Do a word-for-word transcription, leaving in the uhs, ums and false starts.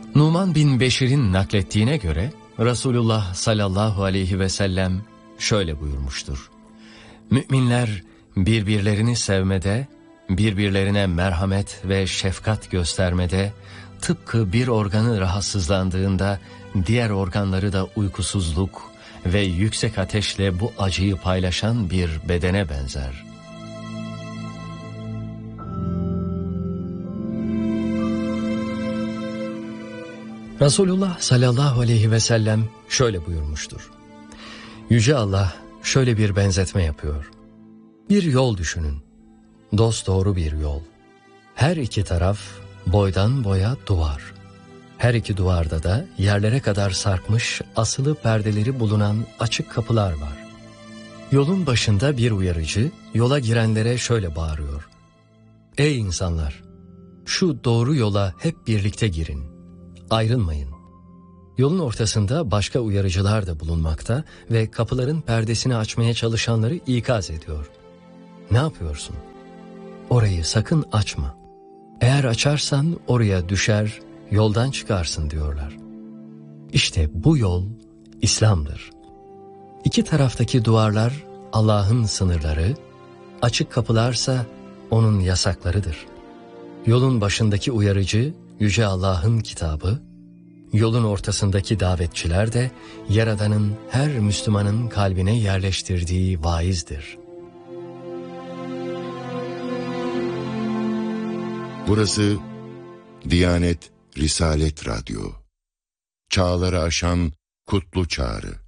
Numan bin Beşir'in naklettiğine göre Resulullah sallallahu aleyhi ve sellem şöyle buyurmuştur. Müminler birbirlerini sevmede, birbirlerine merhamet ve şefkat göstermede, tıpkı bir organı rahatsızlandığında diğer organları da uykusuzluk ve yüksek ateşle bu acıyı paylaşan bir bedene benzer. Resulullah sallallahu aleyhi ve sellem şöyle buyurmuştur. Yüce Allah şöyle bir benzetme yapıyor. Bir yol düşünün. Dosdoğru bir yol. Her iki taraf boydan boya duvar. Her iki duvarda da yerlere kadar sarkmış asılı perdeleri bulunan açık kapılar var. Yolun başında bir uyarıcı yola girenlere şöyle bağırıyor. Ey insanlar! Şu doğru yola hep birlikte girin. Ayrılmayın. Yolun ortasında başka uyarıcılar da bulunmakta ve kapıların perdesini açmaya çalışanları ikaz ediyor. Ne yapıyorsun? Orayı sakın açma. Eğer açarsan oraya düşer, yoldan çıkarsın diyorlar. İşte bu yol İslam'dır. İki taraftaki duvarlar Allah'ın sınırları, açık kapılarsa onun yasaklarıdır. Yolun başındaki uyarıcı Yüce Allah'ın kitabı, yolun ortasındaki davetçiler de Yaradan'ın her Müslümanın kalbine yerleştirdiği vaizdir. Burası Diyanet Risalet Radyo. Çağları aşan kutlu çağrı.